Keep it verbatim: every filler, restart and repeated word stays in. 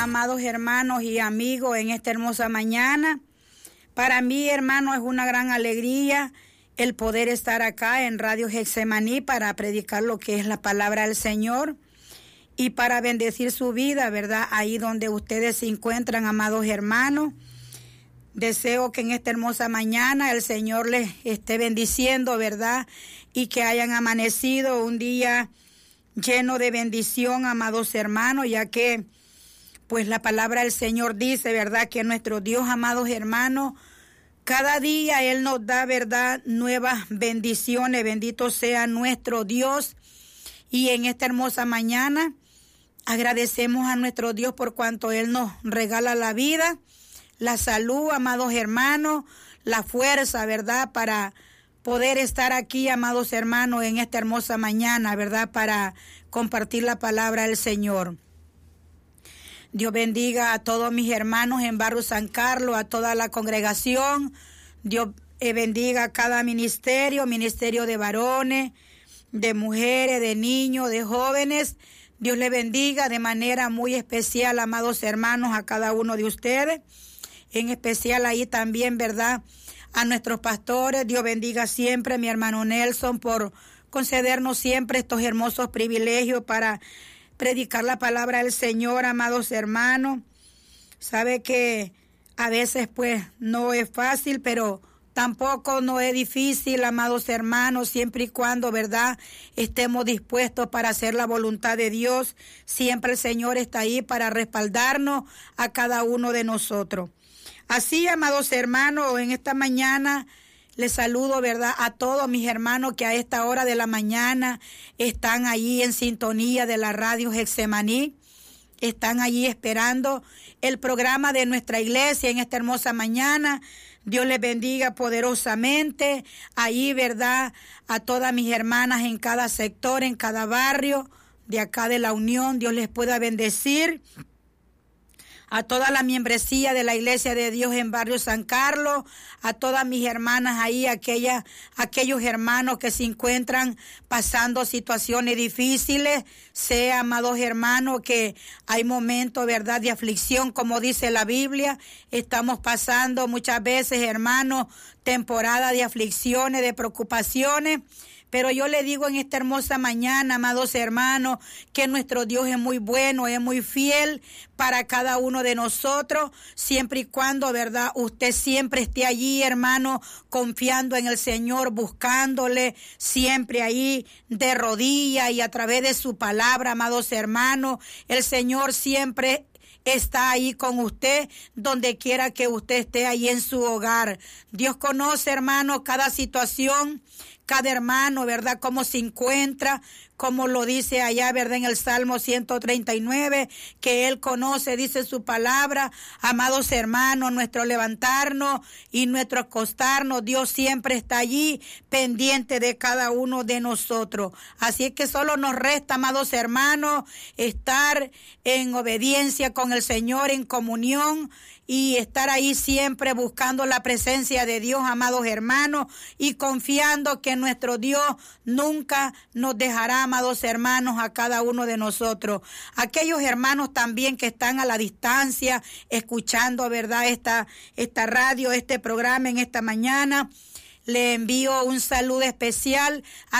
amados hermanos y amigos, en esta hermosa mañana. Para mí, hermano, es una gran alegría el poder estar acá en Radio Getsemaní para predicar lo que es la palabra del Señor y para bendecir su vida, ¿verdad? Ahí donde ustedes se encuentran, amados hermanos. Deseo que en esta hermosa mañana el Señor les esté bendiciendo, ¿verdad? Y que hayan amanecido un día lleno de bendición, amados hermanos, ya que pues la palabra del Señor dice, ¿verdad? Que nuestro Dios, amados hermanos, cada día Él nos da, ¿verdad?, nuevas bendiciones. Bendito sea nuestro Dios. Y en esta hermosa mañana agradecemos a nuestro Dios por cuanto Él nos regala la vida, la salud, amados hermanos, la fuerza, ¿verdad?, para poder estar aquí, amados hermanos, en esta hermosa mañana, ¿verdad?, para compartir la palabra del Señor. Dios bendiga a todos mis hermanos en Barrio San Carlos, a toda la congregación. Dios bendiga a cada ministerio, ministerio de varones, de mujeres, de niños, de jóvenes. Dios le bendiga de manera muy especial, amados hermanos, a cada uno de ustedes. En especial ahí también, ¿verdad?, a nuestros pastores. Dios bendiga siempre a mi hermano Nelson por concedernos siempre estos hermosos privilegios para predicar la palabra del Señor, amados hermanos. Sabe que a veces pues no es fácil, pero tampoco no es difícil, amados hermanos, siempre y cuando, ¿verdad?, estemos dispuestos para hacer la voluntad de Dios. Siempre el Señor está ahí para respaldarnos a cada uno de nosotros. Así, amados hermanos, en esta mañana les saludo, ¿verdad?, a todos mis hermanos que a esta hora de la mañana están allí en sintonía de la Radio Getsemaní. Están allí esperando el programa de nuestra iglesia en esta hermosa mañana. Dios les bendiga poderosamente. Ahí, ¿verdad?, a todas mis hermanas en cada sector, en cada barrio de acá de la Unión. Dios les pueda bendecir. A toda la membresía de la Iglesia de Dios en Barrio San Carlos, a todas mis hermanas ahí, aquellas, aquellos hermanos que se encuentran pasando situaciones difíciles. Sé, amados hermanos, que hay momentos, ¿verdad?, de aflicción, como dice la Biblia. Estamos pasando muchas veces, hermanos, temporada de aflicciones, de preocupaciones. Pero yo le digo en esta hermosa mañana, amados hermanos, que nuestro Dios es muy bueno, es muy fiel para cada uno de nosotros, siempre y cuando, ¿verdad?, usted siempre esté allí, hermano, confiando en el Señor, buscándole, siempre ahí de rodillas y a través de su palabra, amados hermanos. El Señor siempre está ahí con usted, donde quiera que usted esté ahí en su hogar. Dios conoce, hermano, cada situación, cada hermano, ¿verdad?, cómo se encuentra, como lo dice allá, ¿verdad?, en el Salmo ciento treinta y nueve, que Él conoce, dice su palabra. Amados hermanos, nuestro levantarnos y nuestro acostarnos, Dios siempre está allí, pendiente de cada uno de nosotros. Así es que solo nos resta, amados hermanos, estar en obediencia con el Señor, en comunión, y estar ahí siempre buscando la presencia de Dios, amados hermanos, y confiando que nuestro Dios nunca nos dejará, amados hermanos, a cada uno de nosotros. Aquellos hermanos también que están a la distancia, escuchando, ¿verdad?, esta, esta radio, este programa en esta mañana, le envío un saludo especial a